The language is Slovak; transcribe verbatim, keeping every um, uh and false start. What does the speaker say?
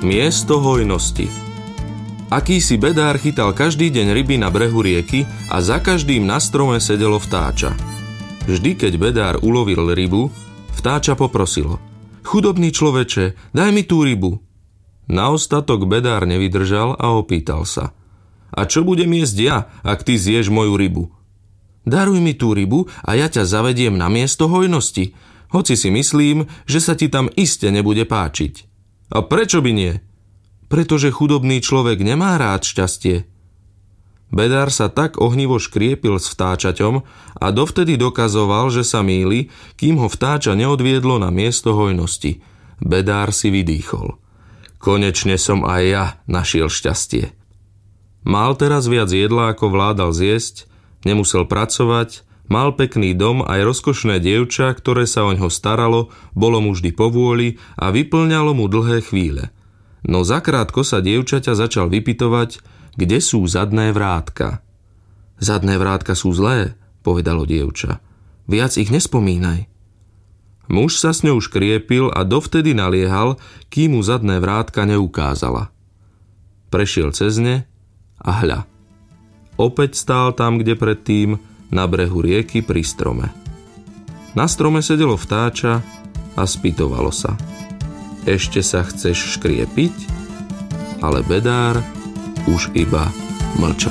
Miesto hojnosti. Akýsi bedár chytal každý deň ryby na brehu rieky a za každým na strome sedelo vtáča. Vždy, keď bedár ulovil rybu, vtáča poprosilo: Chudobný človeče, daj mi tú rybu. Na ostatok bedár nevydržal a opýtal sa: A čo budem jesť ja, ak ty zješ moju rybu? Daruj mi tú rybu a ja ťa zavediem na miesto hojnosti, hoci si myslím, že sa ti tam iste nebude páčiť. A prečo by nie? Pretože chudobný človek nemá rád šťastie. Bedár sa tak ohnivo škriepil s vtáčaťom a dovtedy dokazoval, že sa mýli, kým ho vtáča neodviedlo na miesto hojnosti. Bedár si vydýchol. Konečne som aj ja našiel šťastie. Mal teraz viac jedla, ako vládal zjesť, nemusel pracovať, mal pekný dom aj rozkošné dievča, ktoré sa oňho staralo, bolo mu vždy povôli a vyplňalo mu dlhé chvíle. No zakrátko sa dievčaťa začal vypytovať, kde sú zadné vrátka. Zadné vrátka sú zlé, povedalo dievča. Viac ich nespomínaj. Muž sa s ňou škriepil a dovtedy naliehal, kým mu zadné vrátka neukázala. Prešiel cez ne a hľa. Opäť stál tam, kde predtým, na brehu rieky pri strome. Na strome sedelo vtáča a spýtovalo sa: Ešte sa chceš škriepiť? Ale bedár už iba mlčal.